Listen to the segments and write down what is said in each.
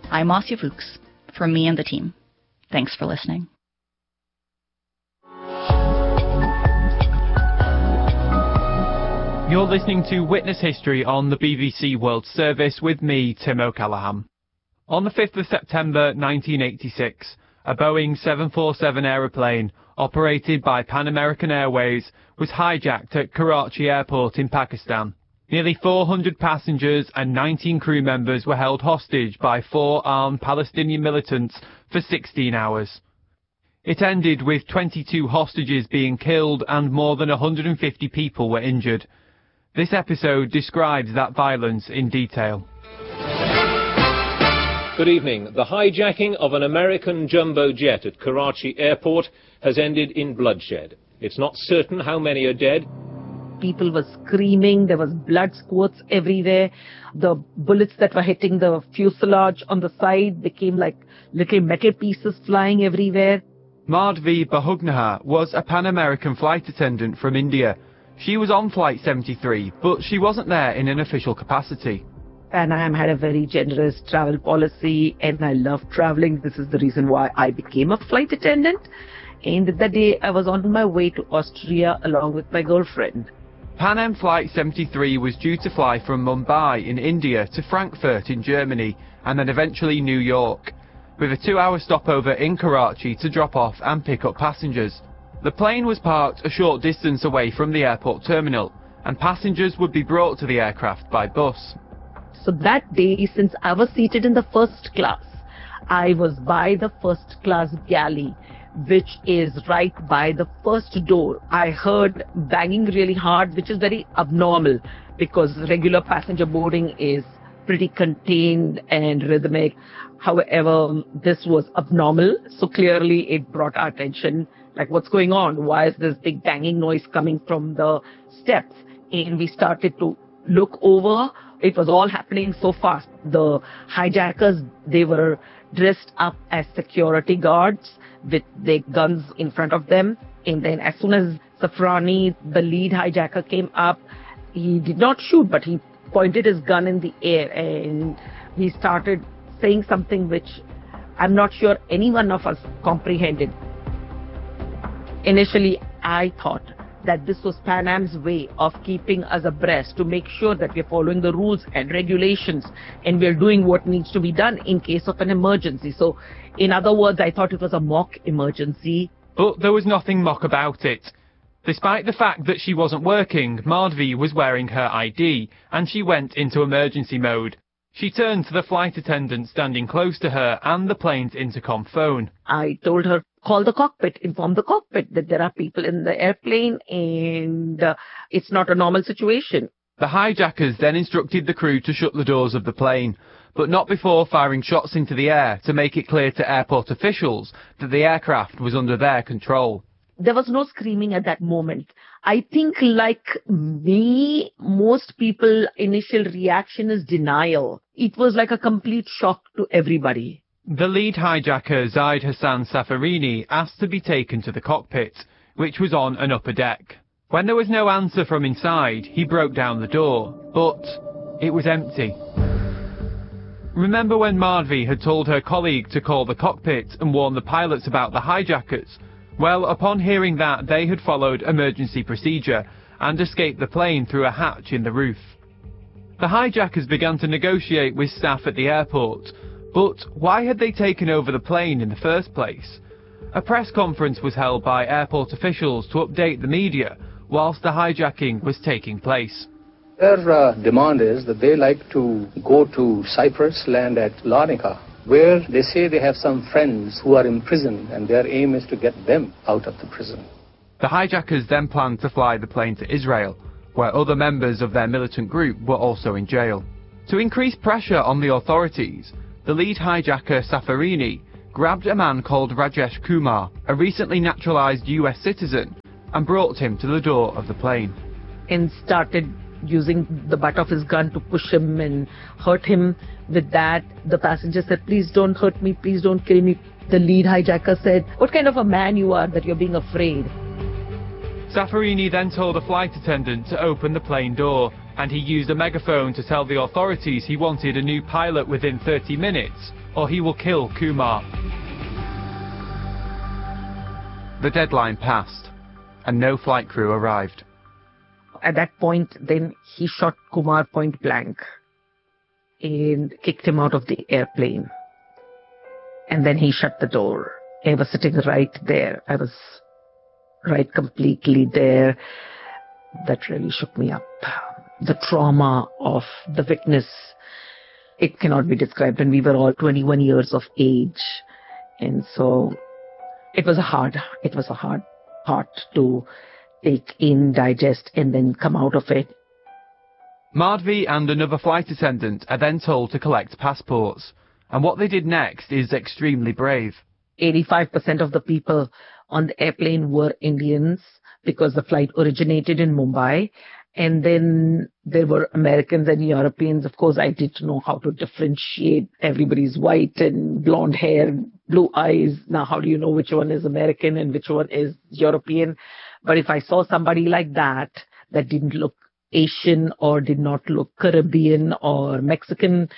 I'm Marcia Fuchs, from me and the team. Thanks for listening. You're listening to Witness History on the BBC World Service with me, Tim O'Callaghan. On the 5th of September 1986, a Boeing 747 aeroplane operated by Pan American Airways was hijacked at Karachi Airport in Pakistan. Nearly 400 passengers and 19 crew members were held hostage by 4 armed Palestinian militants for 16 hours. It ended with 22 hostages being killed and more than 150 people were injured. This episode describes that violence in detail. Good evening. The hijacking of an American jumbo jet at Karachi Airport has ended in bloodshed. It's not certain how many are dead. People were screaming, there was blood squirts everywhere. The bullets that were hitting the fuselage on the side became like little metal pieces flying everywhere. Madhvi Bahugnaha was a Pan American flight attendant from India. She was on Flight 73, but she wasn't there in an official capacity. Pan Am had a very generous travel policy, and I love traveling. This is the reason why I became a flight attendant. And that day I was on my way to Austria along with my girlfriend. Pan Am Flight 73 was due to fly from Mumbai in India to Frankfurt in Germany, and then eventually New York, with a 2-hour stopover in Karachi to drop off and pick up passengers. The plane was parked a short distance away from the airport terminal, and passengers would be brought to the aircraft by bus. So that day, since I was seated in the first class, I was by the first class galley, which is right by the first door. I heard banging really hard, which is very abnormal because regular passenger boarding is pretty contained and rhythmic. However, this was abnormal, so clearly it brought our attention. Like, what's going on? Why is this big banging noise coming from the steps? And we started to look over. It was all happening so fast. The hijackers, they were dressed up as security guards with their guns in front of them. And then as soon as Safrani, the lead hijacker, came up, he did not shoot, but he pointed his gun in the air and he started saying something which I'm not sure any one of us comprehended. Initially, I thought that this was Pan Am's way of keeping us abreast to make sure that we're following the rules and regulations and we're doing what needs to be done in case of an emergency. So, in other words, I thought it was a mock emergency. But there was nothing mock about it. Despite the fact that she wasn't working, Madhvi was wearing her ID, and she went into emergency mode. She turned to the flight attendant standing close to her and the plane's intercom phone. I told her, call the cockpit, inform the cockpit that there are people in the airplane and it's not a normal situation. The hijackers then instructed the crew to shut the doors of the plane, but not before firing shots into the air to make it clear to airport officials that the aircraft was under their control. There was no screaming at that moment. I think, like me, most people, initial reaction is denial. It was like a complete shock to everybody. The lead hijacker, Zaid Hassan Safarini, asked to be taken to the cockpit, which was on an upper deck. When there was no answer from inside, he broke down the door, but it was empty. Remember when Madhvi had told her colleague to call the cockpit and warn the pilots about the hijackers? Well, upon hearing that, they had followed emergency procedure and escaped the plane through a hatch in the roof. The hijackers began to negotiate with staff at the airport, but why had they taken over the plane in the first place? A press conference was held by airport officials to update the media whilst the hijacking was taking place. Their demand is that they like to go to Cyprus, land at Larnaca, where they say they have some friends who are in prison and their aim is to get them out of the prison. The hijackers then planned to fly the plane to Israel, where other members of their militant group were also in jail. To increase pressure on the authorities, the lead hijacker Safarini grabbed a man called Rajesh Kumar, a recently naturalized US citizen, and brought him to the door of the plane. And started using the butt of his gun to push him and hurt him. With that, the passenger said, "Please don't hurt me, please don't kill me." The lead hijacker said, "What kind of a man you are that you're being afraid?" Safarini then told a flight attendant to open the plane door, and he used a megaphone to tell the authorities he wanted a new pilot within 30 minutes, or he will kill Kumar. The deadline passed, and no flight crew arrived. At that point, then he shot Kumar point blank and kicked him out of the airplane. And then he shut the door. I was sitting right there. I was right completely there. That really shook me up. The trauma of the witness, it cannot be described. And we were all 21 years of age. And so it was a hard part to take in, digest, and then come out of it. Madhvi and another flight attendant are then told to collect passports, and what they did next is extremely brave. 85% of the people on the airplane were Indians because the flight originated in Mumbai. And then there were Americans and Europeans. Of course, I didn't know how to differentiate. Everybody's white and blonde hair, blue eyes. Now, how do you know which one is American and which one is European? But if I saw somebody like that didn't look Asian or did not look Caribbean or Mexican,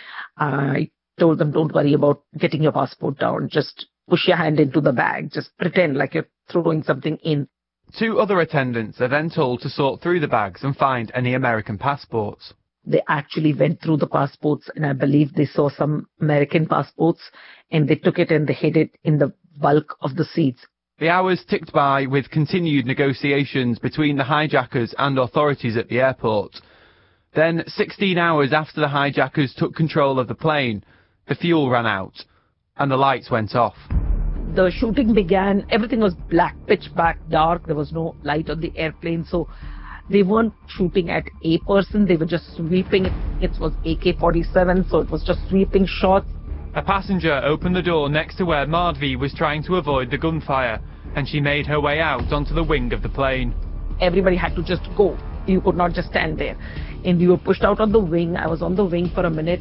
I told them, don't worry about getting your passport down. Just push your hand into the bag. Just pretend like you're throwing something in. 2 other attendants are then told to sort through the bags and find any American passports. They actually went through the passports, and I believe they saw some American passports, and they took it and they hid it in the bulk of the seats. The hours ticked by with continued negotiations between the hijackers and authorities at the airport. Then, 16 hours after the hijackers took control of the plane, the fuel ran out, and the lights went off. The shooting began. Everything was black, pitch black, dark. There was no light on the airplane. So they weren't shooting at a person. They were just sweeping. It was AK-47, so it was just sweeping shots. A passenger opened the door next to where Madhvi was trying to avoid the gunfire, and she made her way out onto the wing of the plane. Everybody had to just go. You could not just stand there. And we were pushed out on the wing. I was on the wing for a minute.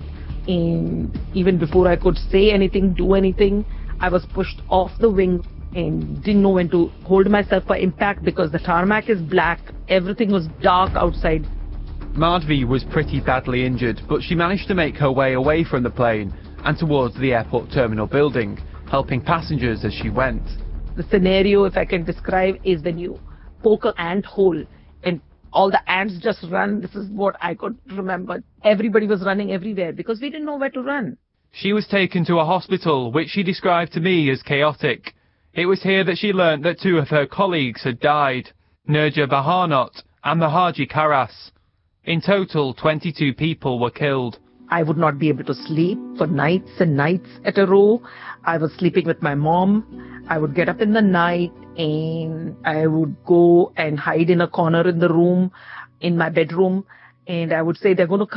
And even before I could say anything, do anything, I was pushed off the wing and didn't know when to hold myself for impact because the tarmac is black. Everything was dark outside. Madhvi was pretty badly injured, but she managed to make her way away from the plane and towards the airport terminal building, helping passengers as she went. The scenario, if I can describe, is when you poke an ant hole and all the ants just run. This is what I could remember. Everybody was running everywhere because we didn't know where to run. She was taken to a hospital, which she described to me as chaotic. It was here that she learnt that 2 of her colleagues had died, Nurja Bahanot and Mahaji Karas. In total, 22 people were killed. I would not be able to sleep for nights and nights at a row. I was sleeping with my mom. I would get up in the night and I would go and hide in a corner in the room, in my bedroom. And I would say, they're going to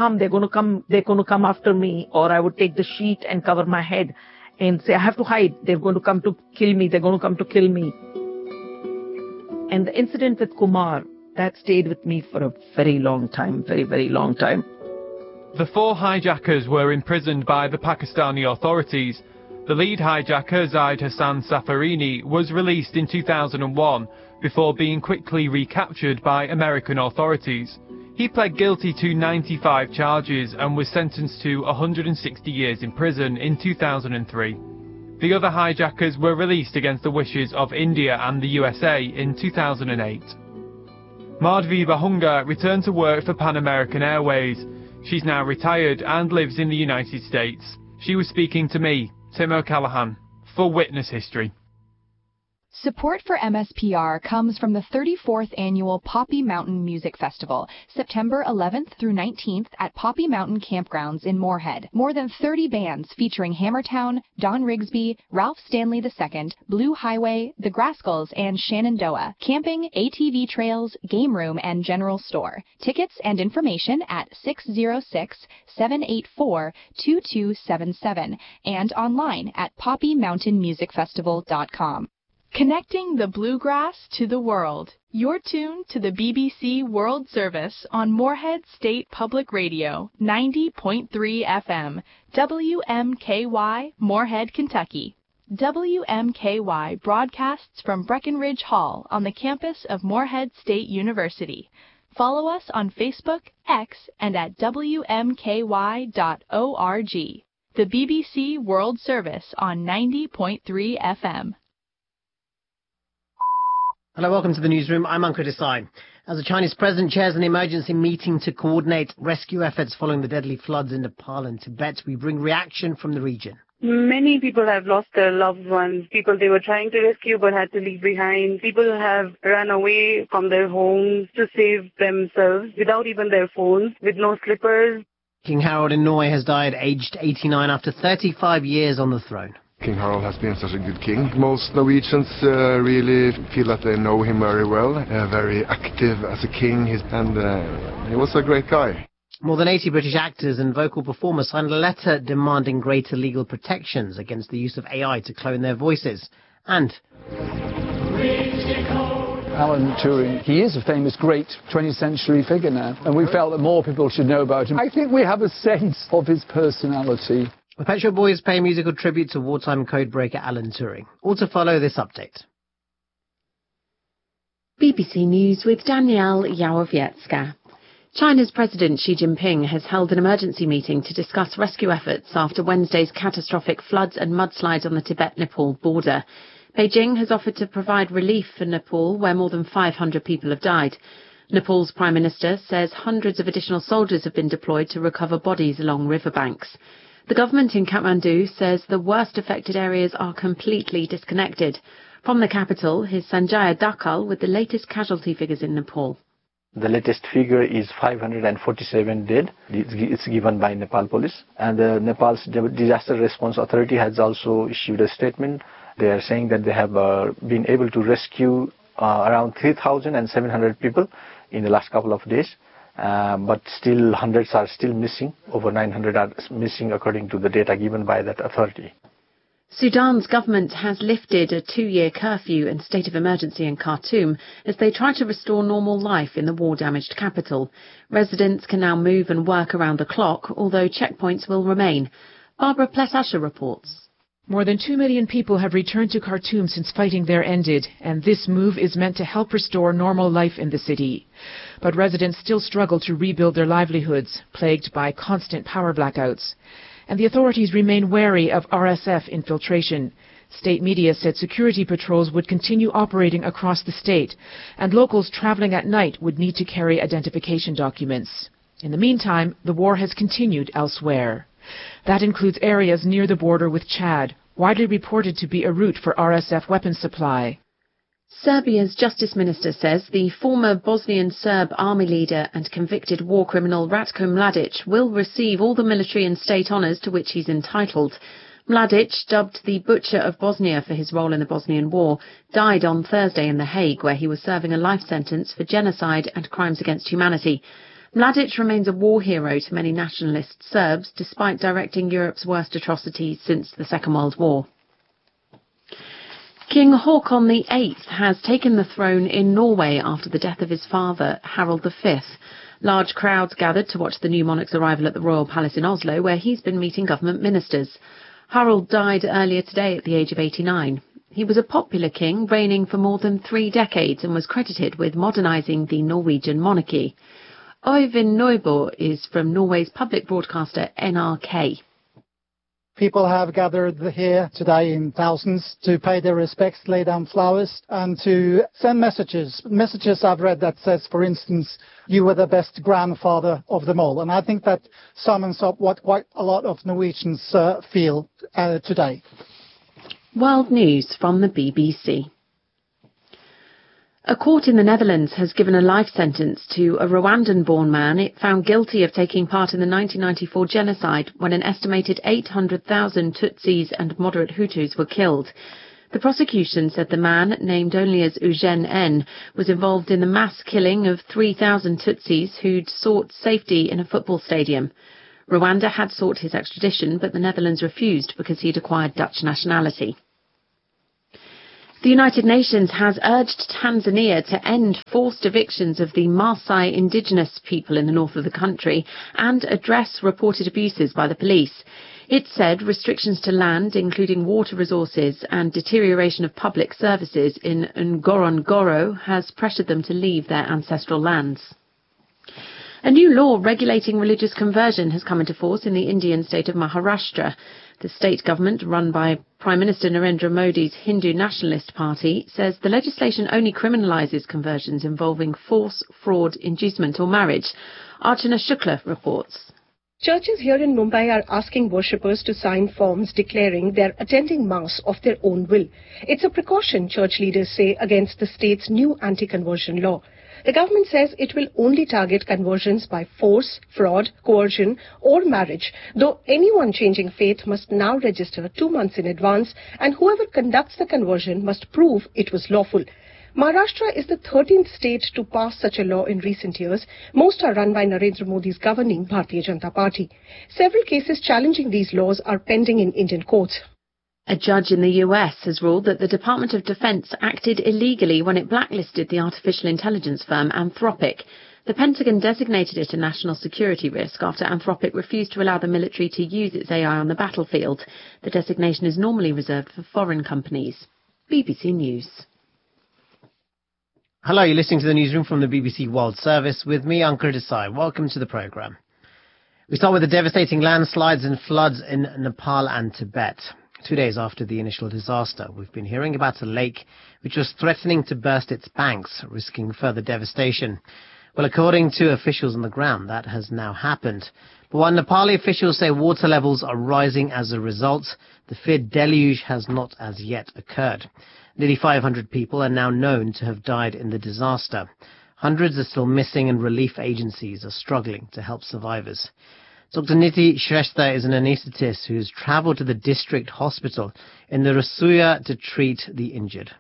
come after me. Or I would take the sheet and cover my head and say, I have to hide. They're going to come to kill me. They're going to come to kill me. And the incident with Kumar, that stayed with me for a very long time, very, very long time. The 4 hijackers were imprisoned by the Pakistani authorities. The lead hijacker, Zaid Hassan Safarini, was released in 2001 before being quickly recaptured by American authorities. He pled guilty to 95 charges and was sentenced to 160 years in prison in 2003. The other hijackers were released against the wishes of India and the USA in 2008. Madhvi Bahunga returned to work for Pan American Airways. She's now retired and lives in the United States. She was speaking to me, Tim O'Callaghan, for Witness History. Support for MSPR comes from the 34th Annual Poppy Mountain Music Festival, September 11th through 19th at Poppy Mountain Campgrounds in Moorhead. More than 30 bands featuring Hammertown, Don Rigsby, Ralph Stanley II, Blue Highway, The Grascals, and Shenandoah. Camping, ATV trails, game room, and general store. Tickets and information at 606-784-2277 and online at poppymountainmusicfestival.com. Connecting the bluegrass to the world. You're tuned to the BBC World Service on Moorhead State Public Radio, 90.3 FM, WMKY, Moorhead, Kentucky. WMKY broadcasts from Breckenridge Hall on the campus of Moorhead State University. Follow us on Facebook, X, and at wmky.org. The BBC World Service on 90.3 FM. Hello, welcome to the newsroom. I'm Ankur Desai. As the Chinese president chairs an emergency meeting to coordinate rescue efforts following the deadly floods in Nepal and Tibet, we bring reaction from the region. Many people have lost their loved ones, people they were trying to rescue but had to leave behind. People have run away from their homes to save themselves without even their phones, with no slippers. King Harald in Norway has died aged 89 after 35 years on the throne. King Harald has been such a good king. Most Norwegians really feel that they know him very well, very active as a king, and he was a great guy. More than 80 British actors and vocal performers signed a letter demanding greater legal protections against the use of AI to clone their voices. And Alan Turing, he is a famous, great 20th century figure now, and we felt that more people should know about him. I think we have a sense of his personality. The Pet Shop Boys pay musical tribute to wartime codebreaker Alan Turing. All to follow this update. BBC News with Danielle Yawowiecka. China's President Xi Jinping has held an emergency meeting to discuss rescue efforts after Wednesday's catastrophic floods and mudslides on the Tibet-Nepal border. Beijing has offered to provide relief for Nepal, where more than 500 people have died. Nepal's Prime Minister says hundreds of additional soldiers have been deployed to recover bodies along riverbanks. The government in Kathmandu says the worst affected areas are completely disconnected. From the capital, here's Sanjaya Dakal with the latest casualty figures in Nepal. The latest figure is 547 dead. It's given by Nepal police. And Nepal's Disaster Response Authority has also issued a statement. They are saying that they have been able to rescue around 3,700 people in the last couple of days. But still hundreds are still missing. Over 900 are missing according to the data given by that authority. Sudan's government has lifted a 2-year curfew and state of emergency in Khartoum as they try to restore normal life in the war-damaged capital. Residents can now move and work around the clock, although checkpoints will remain. Barbara Pletasher reports. More than 2 million people have returned to Khartoum since fighting there ended, and this move is meant to help restore normal life in the city. But residents still struggle to rebuild their livelihoods, plagued by constant power blackouts. And the authorities remain wary of RSF infiltration. State media said security patrols would continue operating across the state, and locals traveling at night would need to carry identification documents. In the meantime, the war has continued elsewhere. That includes areas near the border with Chad, widely reported to be a route for RSF weapons supply. Serbia's Justice Minister says the former Bosnian Serb army leader and convicted war criminal Ratko Mladic will receive all the military and state honours to which he's entitled. Mladic, dubbed the Butcher of Bosnia for his role in the Bosnian War, died on Thursday in The Hague, where he was serving a life sentence for genocide and crimes against humanity. Mladic remains a war hero to many nationalist Serbs, despite directing Europe's worst atrocities since the Second World War. King Håkon VIII has taken the throne in Norway after the death of his father, Harald V. Large crowds gathered to watch the new monarch's arrival at the Royal Palace in Oslo, where he's been meeting government ministers. Harald died earlier today at the age of 89. He was a popular king, reigning for more than 3 decades, and was credited with modernising the Norwegian monarchy. Øyvind Nyborg is from Norway's public broadcaster NRK. People have gathered here today in thousands to pay their respects, lay down flowers, and to send messages. Messages I've read that says, for instance, you were the best grandfather of them all. And I think that sums up what quite a lot of Norwegians feel today. World News from the BBC. A court in the Netherlands has given a life sentence to a Rwandan-born man it found guilty of taking part in the 1994 genocide when an estimated 800,000 Tutsis and moderate Hutus were killed. The prosecution said the man, named only as Eugène N., was involved in the mass killing of 3,000 Tutsis who'd sought safety in a football stadium. Rwanda had sought his extradition, but the Netherlands refused because he'd acquired Dutch nationality. The United Nations has urged Tanzania to end forced evictions of the Maasai indigenous people in the north of the country and address reported abuses by the police. It said restrictions to land, including water resources, and deterioration of public services in Ngorongoro has pressured them to leave their ancestral lands. A new law regulating religious conversion has come into force in the Indian state of Maharashtra. The state government, run by Prime Minister Narendra Modi's Hindu Nationalist Party, says the legislation only criminalises conversions involving force, fraud, inducement or marriage. Archana Shukla reports. Churches here in Mumbai are asking worshippers to sign forms declaring they're attending Mass of their own will. It's a precaution, church leaders say, against the state's new anti-conversion law. The government says it will only target conversions by force, fraud, coercion or marriage, though anyone changing faith must now register 2 months in advance, and whoever conducts the conversion must prove it was lawful. Maharashtra is the 13th state to pass such a law in recent years. Most are run by Narendra Modi's governing Bharatiya Janata Party. Several cases challenging these laws are pending in Indian courts. A judge in the US has ruled that the Department of Defense acted illegally when it blacklisted the artificial intelligence firm Anthropic. The Pentagon designated it a national security risk after Anthropic refused to allow the military to use its AI on the battlefield. The designation is normally reserved for foreign companies. BBC News. Hello, you're listening to the newsroom from the BBC World Service with me, Ankur Desai. Welcome to the programme. We start with the devastating landslides and floods in Nepal and Tibet. 2 days after the initial disaster, we've been hearing about a lake which was threatening to burst its banks, risking further devastation. Well, according to officials on the ground, that has now happened. But while Nepali officials say water levels are rising as a result, the feared deluge has not as yet occurred. Nearly 500 people are now known to have died in the disaster. Hundreds are still missing and relief agencies are struggling to help survivors. Dr. Niti Shrestha is an anaesthetist who has travelled to the district hospital in the Rasuya to treat the injured.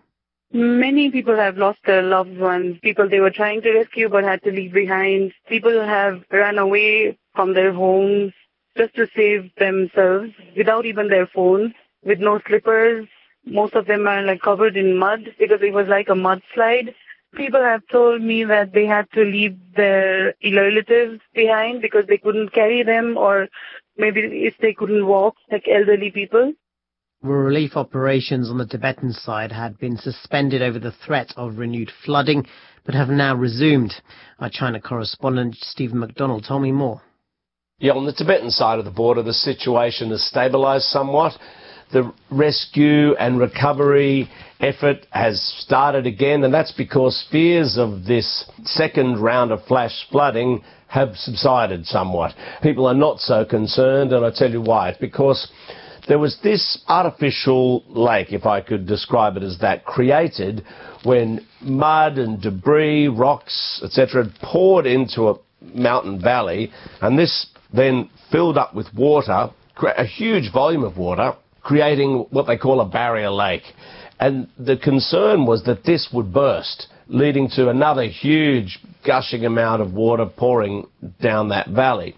Many people have lost their loved ones, people they were trying to rescue but had to leave behind. People have run away from their homes just to save themselves without even their phones, with no slippers. Most of them are covered in mud because it was like a mudslide. People have told me that they had to leave their relatives behind because they couldn't carry them, or maybe if they couldn't walk, like elderly people. Relief operations on the Tibetan side had been suspended over the threat of renewed flooding, but have now resumed. Our China correspondent Stephen McDonald told me more. Yeah, on the Tibetan side of the border, the situation has stabilised somewhat. The rescue and recovery effort has started again, and that's because fears of this second round of flash flooding have subsided somewhat. People are not so concerned, and I tell you why. It's because there was this artificial lake, if I could describe it as that, created when mud and debris, rocks, etc. poured into a mountain valley, and this then filled up with water, a huge volume of water, creating what they call a barrier lake. And the concern was that this would burst, leading to another huge gushing amount of water pouring down that valley.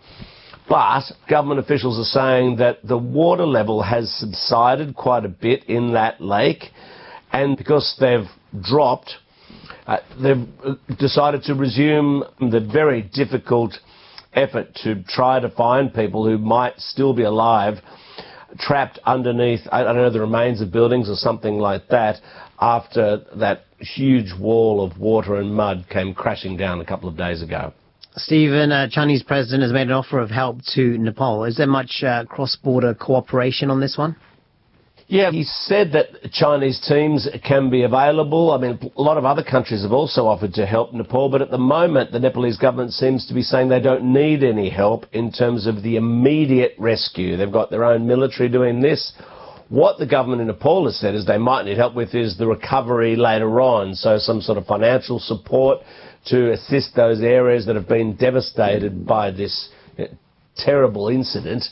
But government officials are saying that the water level has subsided quite a bit in that lake, and because they've dropped, they've decided to resume the very difficult effort to try to find people who might still be alive, trapped underneath, I don't know, the remains of buildings or something like that, after that huge wall of water and mud came crashing down a couple of days ago. Stephen, Chinese president has made an offer of help to Nepal. Is there much cross-border cooperation on this one? Yeah, he said that Chinese teams can be available. I mean, a lot of other countries have also offered to help Nepal, but at the moment the Nepalese government seems to be saying they don't need any help in terms of the immediate rescue. They've got their own military doing this. What the government in Nepal has said is they might need help with is the recovery later on, so some sort of financial support to assist those areas that have been devastated by this terrible incident.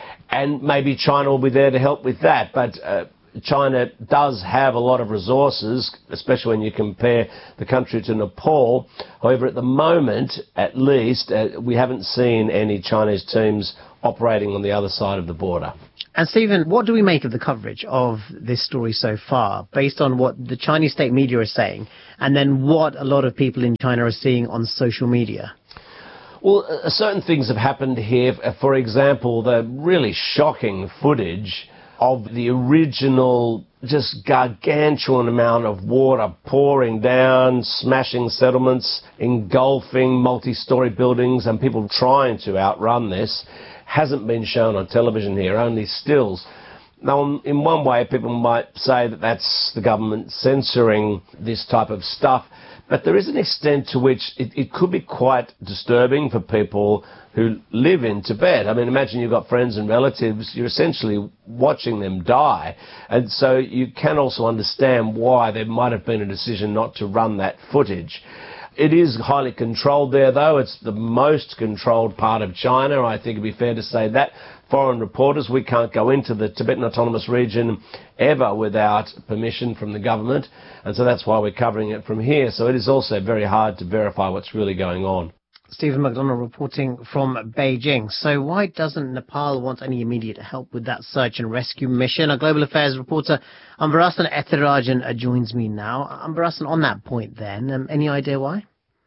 And maybe China will be there to help with that. But China does have a lot of resources, especially when you compare the country to Nepal. However, at the moment, at least, we haven't seen any Chinese teams operating on the other side of the border. And Stephen, what do we make of the coverage of this story so far, based on what the Chinese state media is saying, and then what a lot of people in China are seeing on social media? Well, certain things have happened here. For example, the really shocking footage of the original just gargantuan amount of water pouring down, smashing settlements, engulfing multi-storey buildings, and people trying to outrun this hasn't been shown on television here, only stills. Now, in one way, people might say that that's the government censoring this type of stuff, but there is an extent to which it could be quite disturbing for people who live in Tibet. I mean, imagine you've got friends and relatives, you're essentially watching them die. And so you can also understand why there might have been a decision not to run that footage. It is highly controlled there, though. It's the most controlled part of China. I think it'd be fair to say that. Foreign reporters, we can't go into the Tibetan Autonomous Region ever without permission from the government. And so that's why we're covering it from here. So it is also very hard to verify what's really going on. Stephen McDonald reporting from Beijing. So why doesn't Nepal want any immediate help with that search and rescue mission? Our Global Affairs reporter Ambarasan Ethirajan joins me now. Ambarasan, on that point then, any idea why?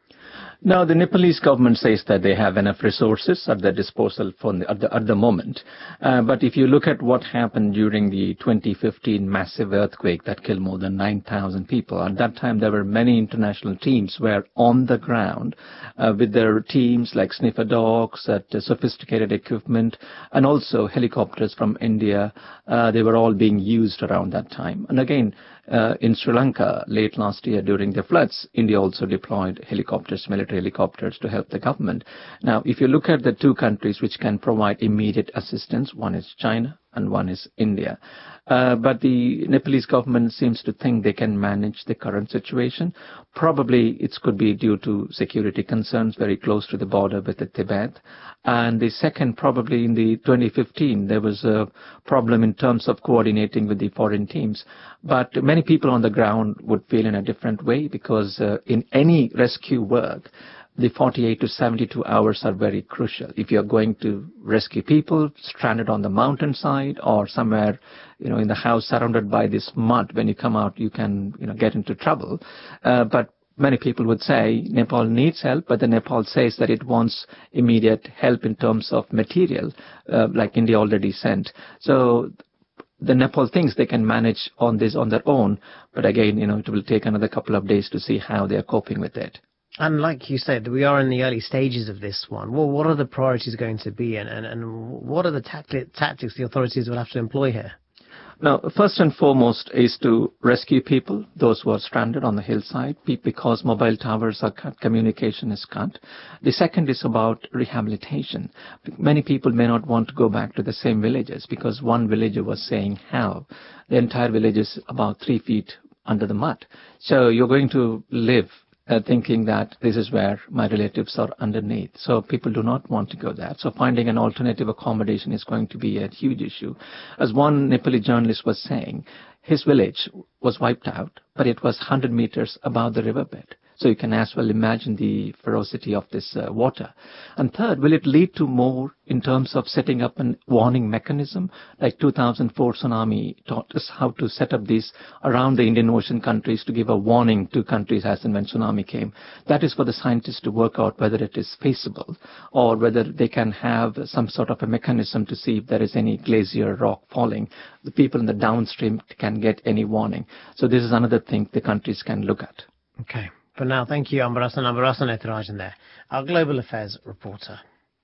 Now, the Nepalese government says that they have enough resources at their disposal at the moment. But if you look at what happened during the 2015 massive earthquake that killed more than 9,000 people, at that time there were many international teams were on the ground with their teams like sniffer dogs, sophisticated equipment, and also helicopters from India. They were all being used around that time. And again, in Sri Lanka, late last year during the floods, India also deployed helicopters, military helicopters, to help the government. Now, if you look at the two countries which can provide immediate assistance, one is China and one is India. But the Nepalese government seems to think they can manage the current situation. Probably it could be due to security concerns very close to the border with the Tibet. And the second, probably in the 2015, there was a problem in terms of coordinating with the foreign teams. But many people on the ground would feel in a different way, because in any rescue work, the 48 to 72 hours are very crucial. If you're going to rescue people stranded on the mountainside or somewhere, in the house surrounded by this mud, when you come out, you can, get into trouble. But many people would say Nepal needs help, but then Nepal says that it wants immediate help in terms of material, like India already sent. So the Nepal thinks they can manage on this on their own, but again, it will take another couple of days to see how they are coping with it. And like you said, we are in the early stages of this one. Well, what are the priorities going to be, and what are the tactics the authorities will have to employ here? Now, first and foremost is to rescue people, those who are stranded on the hillside, because mobile towers are cut, communication is cut. The second is about rehabilitation. Many people may not want to go back to the same villages, because one villager was saying how the entire village is about 3 feet under the mud. So you're going to live thinking that this is where my relatives are underneath. So people do not want to go there. So finding an alternative accommodation is going to be a huge issue. As one Nepali journalist was saying, his village was wiped out, but it was 100 meters above the riverbed. So you can as well imagine the ferocity of this water. And third, will it lead to more in terms of setting up a warning mechanism? Like 2004 tsunami taught us how to set up these around the Indian Ocean countries to give a warning to countries as and when tsunami came. That is for the scientists to work out whether it is feasible or whether they can have some sort of a mechanism to see if there is any glacier rock falling. The people in the downstream can get any warning. So this is another thing the countries can look at. Okay. For now, thank you, Ambarasan Ethirajan there, our Global Affairs reporter.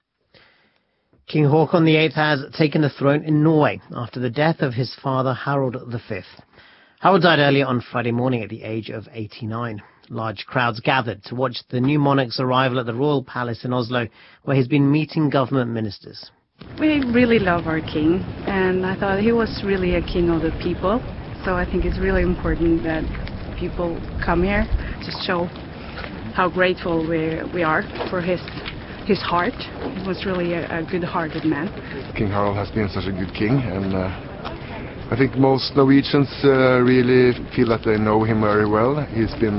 King Haakon VIII has taken the throne in Norway after the death of his father, Harald V. Harald died earlier on Friday morning at the age of 89. Large crowds gathered to watch the new monarch's arrival at the Royal Palace in Oslo, where he's been meeting government ministers. We really love our king, and I thought he was really a king of the people. So I think it's really important that people come here to show how grateful we are for his heart. He was really a good-hearted man. King Harald has been such a good king, and I think most Norwegians really feel that they know him very well. He's been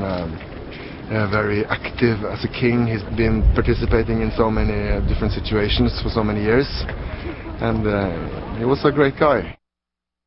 very active as a king. He's been participating in so many different situations for so many years, and he was a great guy.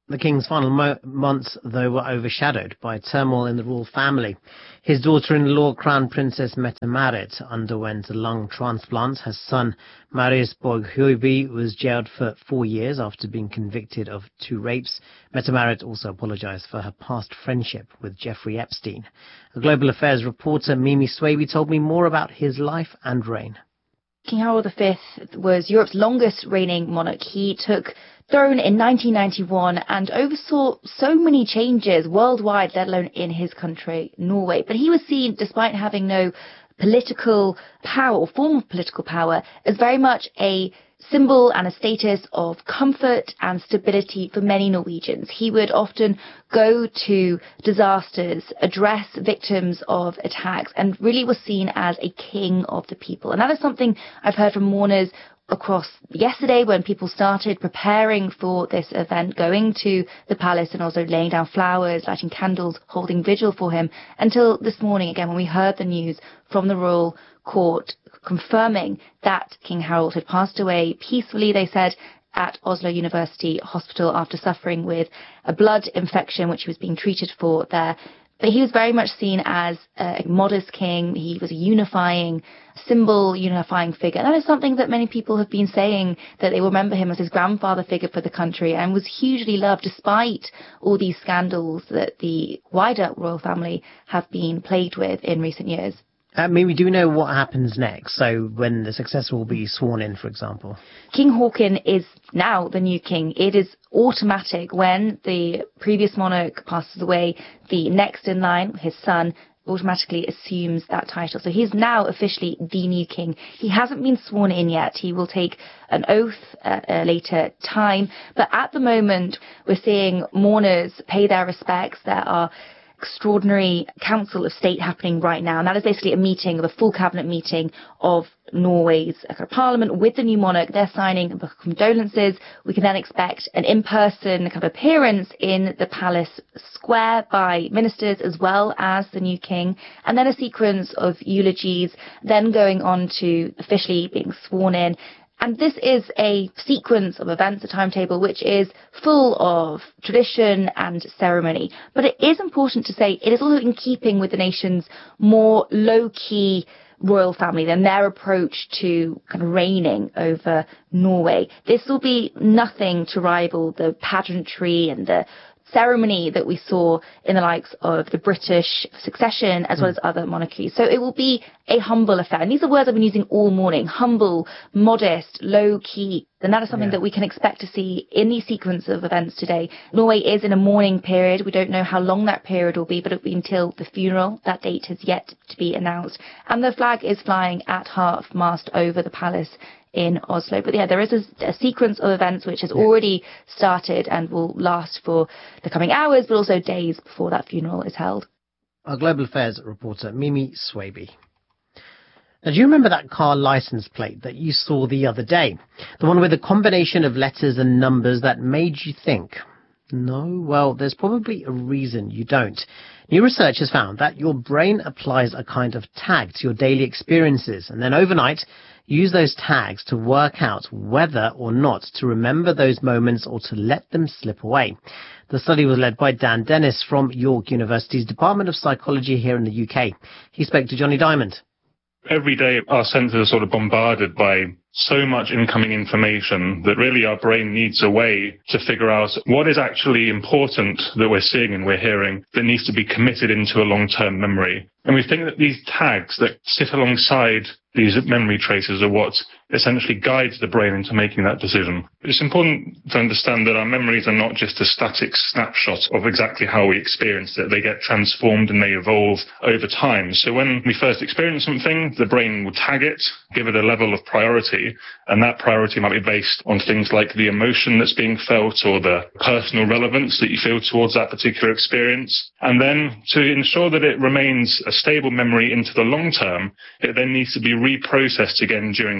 The king's final months, though, were overshadowed by turmoil in the royal family. His daughter-in-law, Crown Princess Mette Marit, underwent a lung transplant. Her son, Marius Borghuiby, was jailed for 4 years after being convicted of 2 rapes. Mette Marit also apologized for her past friendship with Jeffrey Epstein. A Global Affairs reporter, Mimi Swaby, told me more about his life and reign. King Harold V was Europe's longest reigning monarch. He took throne in 1991 and oversaw so many changes worldwide, let alone in his country, Norway. But he was seen, despite having no political power or form of political power, as very much a symbol and a status of comfort and stability for many Norwegians. He would often go to disasters, address victims of attacks, and really was seen as a king of the people. And that is something I've heard from mourners across yesterday when people started preparing for this event, going to the palace and also laying down flowers, lighting candles, holding vigil for him, until this morning again when we heard the news from the royal court confirming that King Harold had passed away peacefully, they said, at Oslo University Hospital after suffering with a blood infection which he was being treated for there. But he was very much seen as a modest king. He was a unifying symbol, unifying figure. And that is something that many people have been saying, that they remember him as his grandfather figure for the country, and was hugely loved despite all these scandals that the wider royal family have been plagued with in recent years. Maybe do we know what happens next? So when the successor will be sworn in, for example? King Haakon is now the new king. It is automatic. When the previous monarch passes away, the next in line, his son, automatically assumes that title. So he's now officially the new king. He hasn't been sworn in yet. He will take an oath at a later time. But at the moment, we're seeing mourners pay their respects. There are extraordinary council of state happening right now, and that is basically a meeting, a full cabinet meeting of Norway's parliament with the new monarch. They're signing a book of condolences. We can then expect an in-person kind of appearance in the palace square by ministers as well as the new king, and then a sequence of eulogies, then going on to officially being sworn in. And this is a sequence of events, a timetable, which is full of tradition and ceremony. But it is important to say it is also in keeping with the nation's more low-key royal family than their approach to kind of reigning over Norway. This will be nothing to rival the pageantry and the ceremony that we saw in the likes of the British succession as well as other monarchies. So it will be a humble affair. And these are words I've been using all morning. Humble, modest, low-key. And that is something that we can expect to see in the sequence of events today. Norway is in a mourning period. We don't know how long that period will be, but it will be until the funeral. That date has yet to be announced. And the flag is flying at half-mast over the palace in Oslo. But yeah, there is a sequence of events which has already started and will last for the coming hours, but also days before that funeral is held. Our Global Affairs reporter, Mimi Swaby. Now, do you remember that car license plate that you saw the other day? The one with a combination of letters and numbers that made you think? No? Well, there's probably a reason you don't. New research has found that your brain applies a kind of tag to your daily experiences, and then overnight, use those tags to work out whether or not to remember those moments or to let them slip away. The study was led by Dan Dennis from York University's Department of Psychology here in the UK. He spoke to Johnny Diamond. Every day our senses are sort of bombarded by so much incoming information that really our brain needs a way to figure out what is actually important that we're seeing and we're hearing that needs to be committed into a long-term memory. And we think that these tags that sit alongside these memory traces are what essentially guides the brain into making that decision. It's important to understand that our memories are not just a static snapshot of exactly how we experienced it. They get transformed and they evolve over time. So when we first experience something, the brain will tag it, give it a level of priority, and that priority might be based on things like the emotion that's being felt or the personal relevance that you feel towards that particular experience. And then to ensure that it remains a stable memory into the long term, it then needs to be reprocessed again during sleep.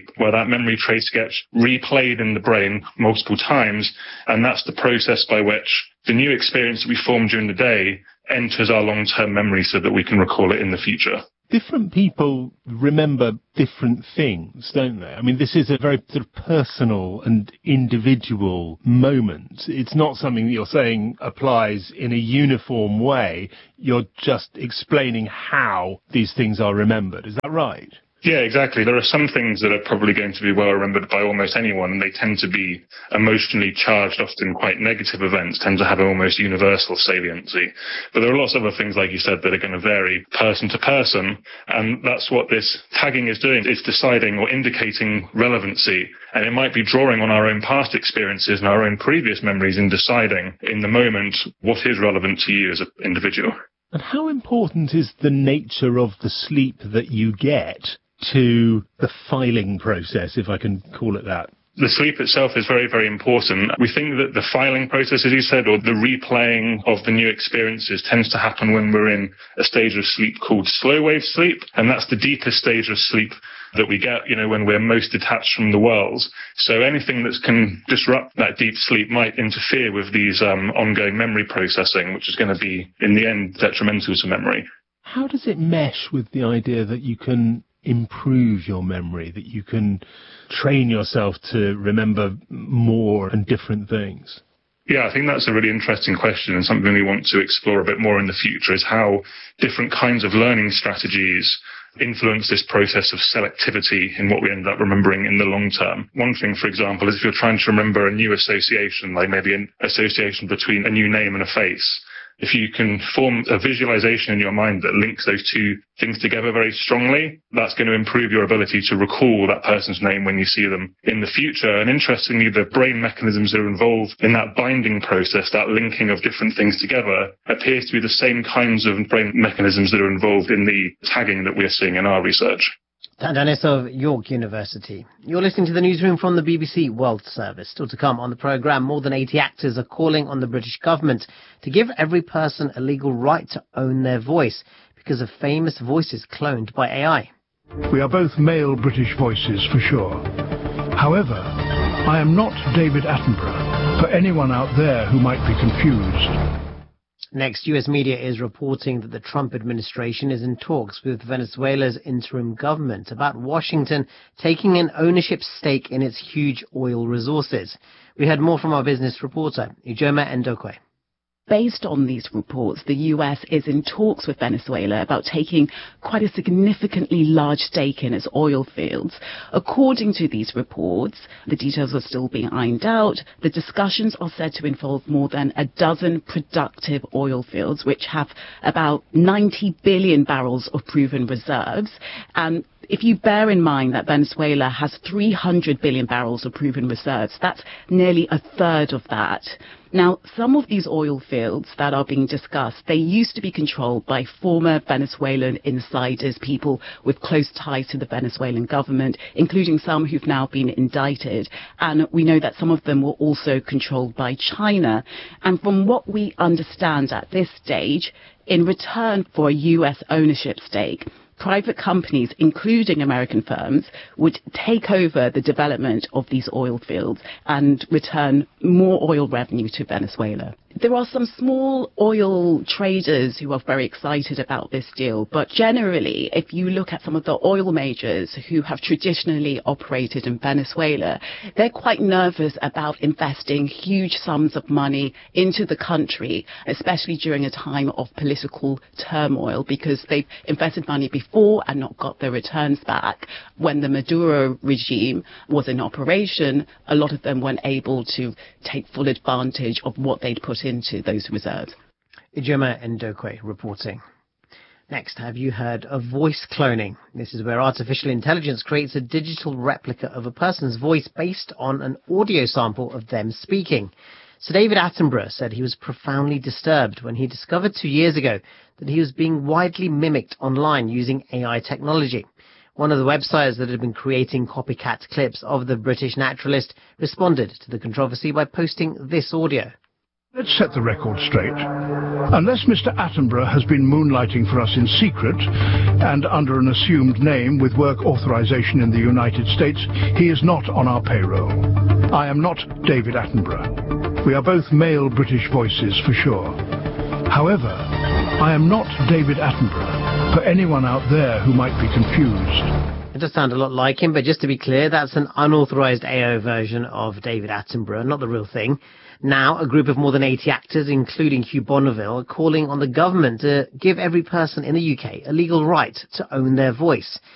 sleep, where that memory trace gets replayed in the brain multiple times, and that's the process by which the new experience that we form during the day enters our long-term memory so that we can recall it in the future. Different people remember different things, don't they? I mean, this is a very sort of personal and individual moment. It's not something that you're saying applies in a uniform way. You're just explaining how these things are remembered. Is that right? Yeah, exactly. There are some things that are probably going to be well remembered by almost anyone, and they tend to be emotionally charged, often quite negative events, tend to have an almost universal saliency. But there are lots of other things, like you said, that are going to vary person to person, and that's what this tagging is doing. It's deciding or indicating relevancy, and it might be drawing on our own past experiences and our own previous memories and deciding in the moment what is relevant to you as an individual. And how important is the nature of the sleep that you get to the filing process, if I can call it that? The sleep itself is very, very important. We think that the filing process, as you said, or the replaying of the new experiences tends to happen when we're in a stage of sleep called slow wave sleep, and that's the deepest stage of sleep that we get, when we're most detached from the world. So anything that can disrupt that deep sleep might interfere with these ongoing memory processing, which is going to be, in the end, detrimental to memory. How does it mesh with the idea that you can improve your memory, that you can train yourself to remember more and different things? Yeah, I think that's a really interesting question, and something we want to explore a bit more in the future is how different kinds of learning strategies influence this process of selectivity in what we end up remembering in the long term. One thing, for example, is if you're trying to remember a new association, like maybe an association between a new name and a face, if you can form a visualization in your mind that links those two things together very strongly, that's going to improve your ability to recall that person's name when you see them in the future. And interestingly, the brain mechanisms that are involved in that binding process, that linking of different things together, appears to be the same kinds of brain mechanisms that are involved in the tagging that we're seeing in our research. Dan Dennis of York University. You're listening to the newsroom from the BBC World Service. Still to come on the programme, more than 80 actors are calling on the British government to give every person a legal right to own their voice because of famous voices cloned by AI. We are both male British voices for sure. However, I am not David Attenborough, for anyone out there who might be confused. Next, US media is reporting that the Trump administration is in talks with Venezuela's interim government about Washington taking an ownership stake in its huge oil resources. We heard more from our business reporter, Ijoma Ndokwe. Based on these reports, the US is in talks with Venezuela about taking quite a significantly large stake in its oil fields. According to these reports, the details are still being ironed out. The discussions are said to involve more than a dozen productive oil fields, which have about 90 billion barrels of proven reserves. And if you bear in mind that Venezuela has 300 billion barrels of proven reserves, that's nearly a third of that. Now, some of these oil fields that are being discussed, they used to be controlled by former Venezuelan insiders, people with close ties to the Venezuelan government, including some who've now been indicted. And we know that some of them were also controlled by China. And from what we understand at this stage, in return for a US ownership stake, private companies, including American firms, would take over the development of these oil fields and return more oil revenue to Venezuela. There are some small oil traders who are very excited about this deal, but generally, if you look at some of the oil majors who have traditionally operated in Venezuela, they're quite nervous about investing huge sums of money into the country, especially during a time of political turmoil, because they've invested money before and not got their returns back. When the Maduro regime was in operation, a lot of them weren't able to take full advantage of what they'd put into those reserves. Ijoma Ndokwe reporting. Next, have you heard of voice cloning? This is where artificial intelligence creates a digital replica of a person's voice based on an audio sample of them speaking. Sir David Attenborough said he was profoundly disturbed when he discovered 2 years ago that he was being widely mimicked online using AI technology. One of the websites that had been creating copycat clips of the British naturalist responded to the controversy by posting this audio. Let's set the record straight. Unless Mr. Attenborough has been moonlighting for us in secret and under an assumed name with work authorization in the United States, he is not on our payroll. I am not David Attenborough. We are both male British voices for sure. However, I am not David Attenborough, for anyone out there who might be confused. It does sound a lot like him, but just to be clear, that's an unauthorized AO version of David Attenborough, not the real thing. Now, a group of more than 80 actors, including Hugh Bonneville, are calling on the government to give every person in the UK a legal right to own their voice.